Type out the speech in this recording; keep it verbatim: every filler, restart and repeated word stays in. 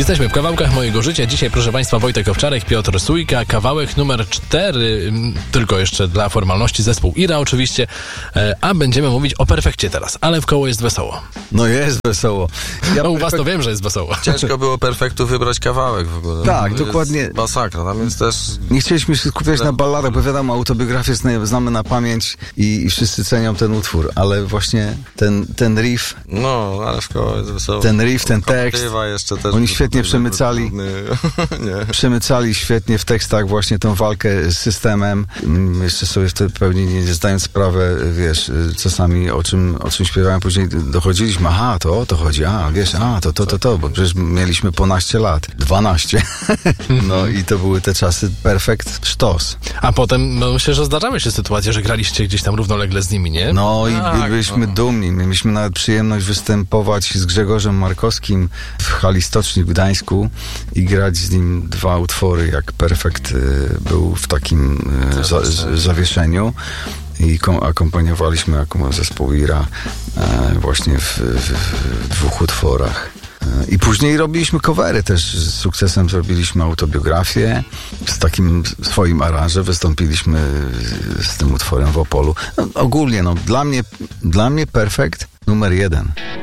Jesteśmy w kawałkach mojego życia. Dzisiaj, proszę Państwa, Wojtek Owczarek, Piotr Sójka. Kawałek numer cztery, tylko jeszcze dla formalności, zespół Ira oczywiście. A będziemy mówić o Perfekcie teraz, ale w koło jest wesoło. No jest wesoło. Ja no u was to wiem, że jest wesoło. Ciężko było Perfektu wybrać kawałek w ogóle. Tak, no, dokładnie. Masakra, tam jest też... Nie chcieliśmy się skupiać na balladach, bo wiadomo, autobiografię znamy na pamięć i, i wszyscy cenią ten utwór, ale właśnie ten, ten riff... No, ale w koło jest wesoło. Ten riff, ten tekst, jeszcze też oni świetnie przemycali, nie. przemycali świetnie w tekstach właśnie tą walkę z systemem. Jeszcze sobie wtedy pewnie nie zdając sprawę, wiesz, czasami o czym, o czym śpiewałem, później dochodziliśmy, aha, to o to chodzi, a, wiesz, a, to, to, to, to, bo przecież mieliśmy ponaście lat, dwanaście. No i to były te czasy perfekt sztos. A potem, no myślę, że zdarzały się sytuacje, że graliście gdzieś tam równolegle z nimi, nie? No i tak, byliśmy no. dumni. Mieliśmy nawet przyjemność występować z Grzegorzem Markowskim w hali Stoczni w Gdańsku i grać z nim dwa utwory, jak Perfekt y, był w takim y, za, z, zawieszeniu. I kom, akompaniowaliśmy jako zespół Ira e, właśnie w, w, w dwóch utworach. I później robiliśmy covery też, z sukcesem zrobiliśmy autobiografię, z takim swoim aranżem wystąpiliśmy z tym utworem w Opolu. No, ogólnie, no, dla mnie, dla mnie Perfekt numer jeden.